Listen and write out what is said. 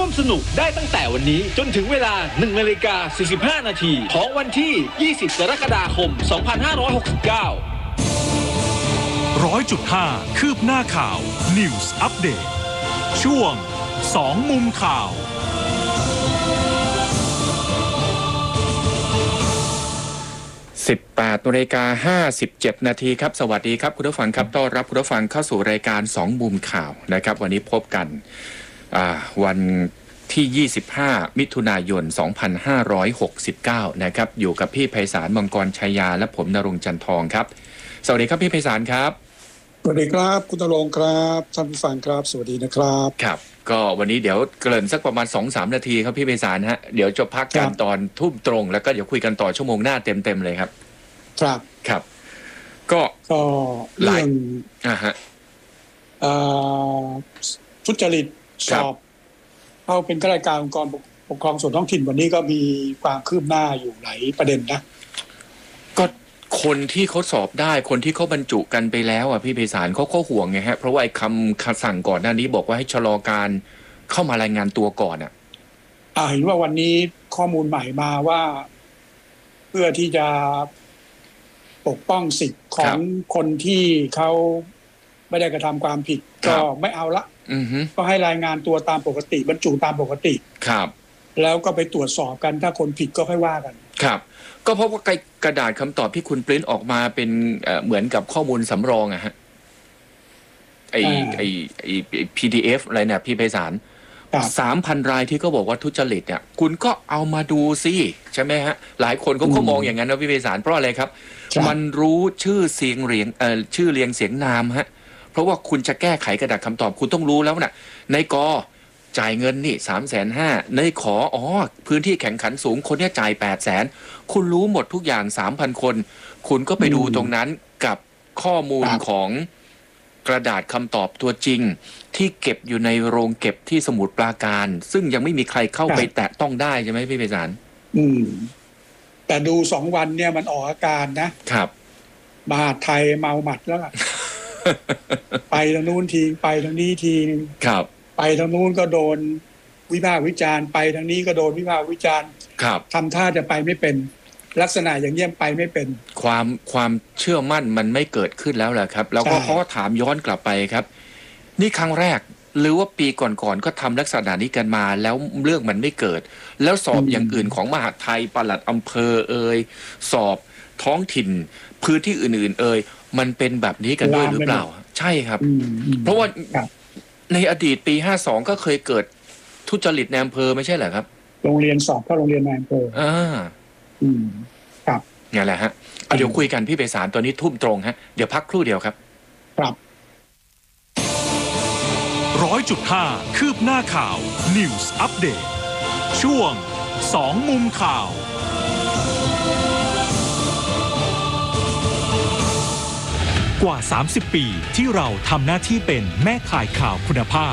มสนุกได้ตั้งแต่วันนี้จนถึงเวลา 1:45 นาทีของวันที่ 20 กรกฎาคม 2569 100.5 คืบหน้าข่าว News Update ช่วง 2 มุมข่าว 18:57 นาทีครับสวัสดีครับคุณผู้ฟังครับต้อนรับคุณผู้ฟังเข้าสู่รายการ2มุมข่าวนะครับวันนี้พบกันวันที่ 25 มิถุนายน 2569 นะครับอยู่กับพี่ไพศาลมังกรชัยยาและผมณรงค์จันทองครับสวัสดีครับพี่ไพศาลครับสวัสดีครับคุณณรงค์ครับท่านผู้ฟังครับสวัสดีนะครับครับก็วันนี้เดี๋ยวเกริ่นสักประมาณ 2-3 นาทีครับพี่ไพศาลฮะเดี๋ยวจะพักกันตอนทุ่มตรงแล้วก็เดี๋ยวคุยกันต่อชั่วโมงหน้าเต็มเลยครับครับครับก็เรื่องฮะทุจริตสอบเข้าเป็นข้าราชการองค์กรปกครองส่วนท้องถิ่นวันนี้ก็มีความคืบหน้าอยู่หลายประเด็นนะก็คนที่เขาสอบได้คนที่เขาบรรจุกันไปแล้วอ่ะพี่ไพศาลเขาห่วงไงฮะเพราะว่าไอ้คำสั่งก่อนหน้านี้บอกว่าให้ชะลอการเข้ามารายงานตัวก่อนอ่ะเห็นว่าวันนี้ข้อมูลใหม่มาว่าเพื่อที่จะปกป้องสิทธิ์ของคนที่เขาไม่ได้กระทำความผิดก็ไม่เอาละก็ให้รายงานตัวตามปกติบรรจุตามปกติครับแล้วก็ไปตรวจสอบกันถ้าคนผิดก็ค่อยว่ากันครับก็เพราะว่ากระดาษคำตอบที่คุณปริ้นออกมาเป็นเหมือนกับข้อมูลสำรองอะฮะไอ PDF อะไรเนี่ยพี่ไพศาล 3,000 รายที่ก็บอกว่าทุจริตเนี่ยคุณก็เอามาดูสิใช่ไหมฮะหลายคนก็มองอย่างนั้นนะพี่ไพศาลเพราะอะไรครับมันรู้ชื่อเสียงเรียงชื่อเรียงเสียงนามฮะเพราะว่าคุณจะแก้ไขกระดาษคำตอบคุณต้องรู้แล้วนะในกจ่ายเงินนี่ 350,000 ในขอพื้นที่แข่งขันสูงคนนี้จ่าย 800,000 คุณรู้หมดทุกอย่าง 3,000 คนคุณก็ไปดูตรงนั้นกับข้อมูลของกระดาษคำตอบตัวจริงที่เก็บอยู่ในโรงเก็บที่สมุทรปราการซึ่งยังไม่มีใครเข้าไปแตะต้องได้ใช่ไหมพี่ไพศาลแต่ดู2 วันเนี่ยมันออกอาการนะครับมหาไทยเมาหมัดแล้วล่ะ ไปทางนู้นทีไปทางนี้ทีนึงครับไปทางนู้นก็โดนวิพากษ์วิจารณ์ไปทางนี้ก็โดนวิพากษ์วิจารณ์ทำท่าจะไปไม่เป็นลักษณะอย่างเงี้ยไปไม่เป็นความเชื่อมั่นมันไม่เกิดขึ้นแล้วแหละครับแล้วก็เขาถามย้อนกลับไปครับนี่ครั้งแรกหรือว่าปีก่อนก็ทำลักษณะนี้กันมาแล้วเรื่องมันไม่เกิดแล้วสอบอย่างอื่นของมหาดไทยปลัดอำเภอสอบท้องถิ่นพื้นที่อื่นๆมันเป็นแบบนี้กันด้วยหรือเปล่าใช่ครับเพราะว่าในอดีตปี52ก็เคยเกิดทุจริตในอำเภอไม่ใช่เหรอครับโรงเรียนสอบเข้าโรงเรียนในอำเภอครับนี่แหละฮะเดี๋ยวคุยกันพี่ไพศาลตัวนี้ทุ่มตรงฮะเดี๋ยวพักครู่เดียวครับครับ 100.5 คืบหน้าข่าว News Update ช่วง 2 มุมข่าวกว่า 30 ปีที่เราทำหน้าที่เป็นแม่ข่ายข่าวคุณภาพ